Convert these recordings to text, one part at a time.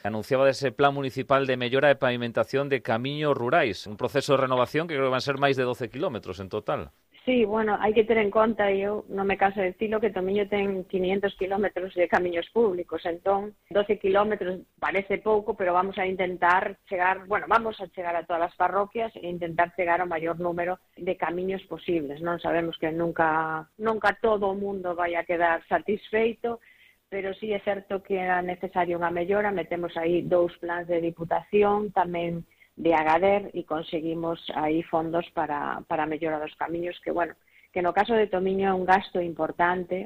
anunciaba ese plan municipal de mellora e pavimentación de camiños rurais, un proceso de renovación que creo que van a ser máis de 12 kilómetros en total. Sí, bueno, hai que ter en conta, eu non me canso de dicilo, que Tomiño ten 500 kilómetros de camiños públicos, entón 12 kilómetros parece pouco, pero vamos a intentar chegar, vamos a chegar a todas as parroquias e intentar chegar ao maior número de camiños posibles. Non sabemos que nunca todo o mundo vai a quedar satisfeito, pero sí é certo que era necesario unha mellora, metemos aí 2 plans de diputación, tamén de Agadir, e conseguimos aí fondos para a mellora dos camiños, que no caso de Tomiño é un gasto importante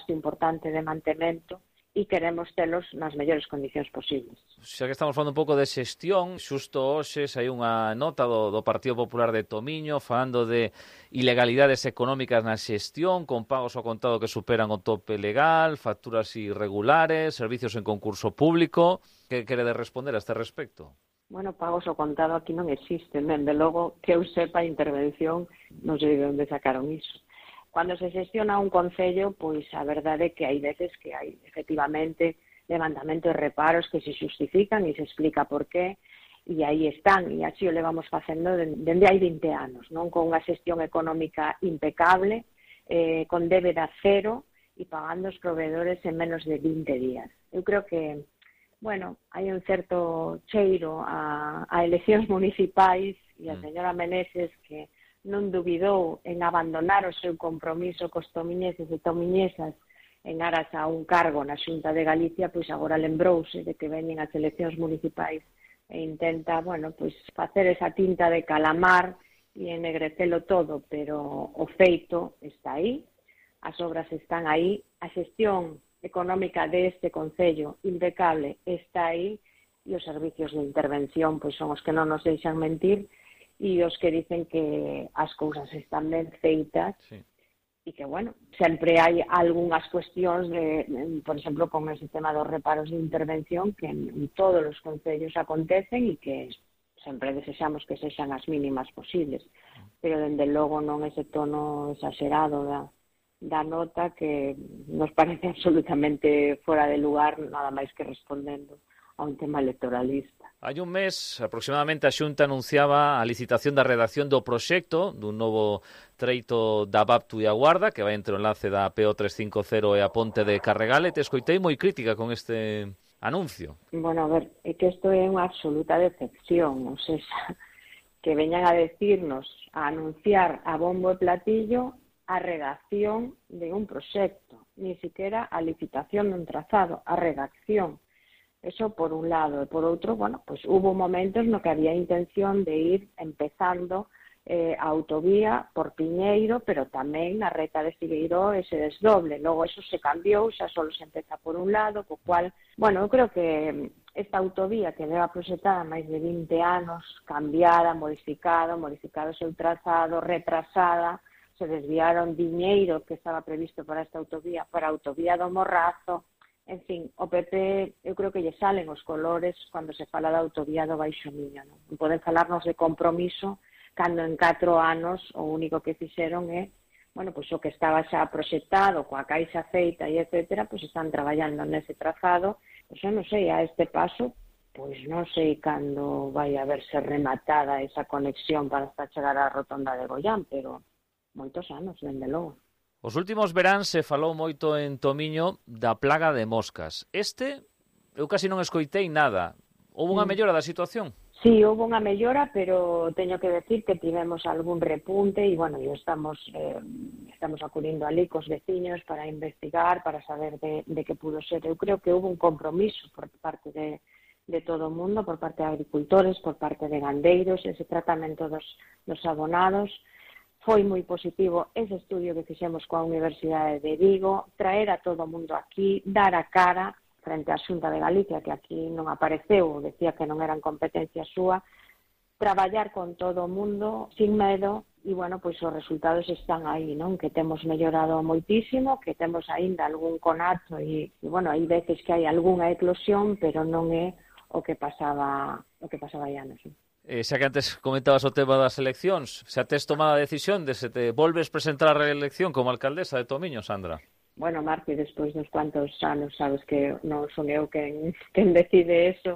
de mantemento, e queremos telos nas mellores condicións posibles. Xa que estamos falando un pouco de xestión, xusto hoxe hai unha nota do Partido Popular de Tomiño falando de ilegalidades económicas na xestión, con pagos ao contado que superan o tope legal, facturas irregulares, servicios en concurso público. Que quere responder a este respecto? Pagos ao contado aquí non existen, dende logo que eu sepa a intervención, non sei de onde sacaron iso. Cando se xestiona un concello, pois a verdade é que hai veces que hai efectivamente levantamento de reparos que se justifican e se explica por qué, e aí están, e así o levamos facendo dende hai 20 anos, non, con unha xestión económica impecable, con débeda cero e pagando os proveedores en menos de 20 días. Eu creo que hai un certo cheiro a eleccións municipais e a señora Meneses que non dubidou en abandonar o seu compromiso cos tomiñeses e tomiñesas en aras a un cargo na Xunta de Galicia, pois agora lembrouse de que veñen as eleccións municipais e intenta, facer esa tinta de calamar e ennegrecelo todo, pero o feito está aí, as obras están aí, a xestión económica deste concello impecable está aí, e os servicios de intervención son os que non nos deixan mentir e os que dicen que as cousas están ben feitas. Sí. E que, sempre hai algunhas cuestións, por exemplo, con o sistema dos reparos de intervención que en todos os concellos acontecen e que sempre desexamos que sexan as mínimas posibles, pero dende logo non ese tono exagerado da nota que nos parece absolutamente fora de lugar, nada máis que respondendo a un tema electoralista. Hai un mes, aproximadamente, a Xunta anunciaba a licitación da redacción do proxecto dun novo treito da Babtu e a Guarda, que vai entre o enlace da PO 350 e a ponte de Carregale. Te escoitei moi crítica con este anuncio. É que isto é unha absoluta decepción, ou sea, que veñan a decirnos, a anunciar a bombo e platillo a redacción de un proxecto, ni siquiera a licitación dun trazado, a redacción. Eso por un lado, e por outro, hubo momentos no que había intención de ir empezando a autovía por Piñeiro, pero tamén na reta de Figueiró ese desdoble. Logo eso se cambiou, xa só se empeza por un lado, co cual, eu creo que esta autovía que leva proxectada máis de 20 anos, cambiada, modificado o seu trazado, retrasada, se desviaron diñeiro que estaba previsto para esta autovía, para a autovía do Morrazo. En fin, o PP, eu creo que lle salen os colores cando se fala da autovía do Baixo Miño. Non poden falarnos de compromiso cando en 4 anos o único que fixeron é, o que estaba xa proxectado, coa caixa feita e etcétera, están traballando nese trazado. Eu non sei, a este paso, non sei cando vai a verse rematada esa conexión para hasta chegar á rotonda de Goián, pero moitos anos, dende logo. Os últimos veráns se falou moito en Tomiño da plaga de moscas. Eu casi non escoitei nada. Houve unha mellora da situación? Sí, houve unha mellora, pero teño que decir que tivemos algún repunte e, estamos acudindo ali cos veciños para investigar, para saber de que pudo ser. Eu creo que houve un compromiso por parte de todo o mundo, por parte de agricultores, por parte de gandeiros, ese tratamento dos abonados. Foi moi positivo ese estudio que fixemos coa Universidade de Vigo, traer a todo o mundo aquí, dar a cara frente á Xunta de Galicia, que aquí non apareceu, decía que non eran competencia súa, traballar con todo o mundo sin medo e, os resultados están aí, non? Que temos mellorado moitísimo, que temos aínda algún conato e hai veces que hai algunha eclosión, pero non é o que pasaba hai anos. Xa que antes comentabas o tema das eleccións, xa tes tomado a decisión de se te volves presentar a reelección como alcaldesa de Tomiño, Sandra? Marti, despois dos cuantos anos, sabes que non son eu quen decide eso,